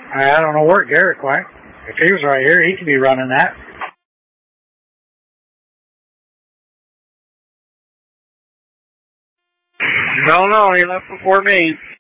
I don't know where Garrett went. If he was right here, he could be running that. Don't know. He left before me.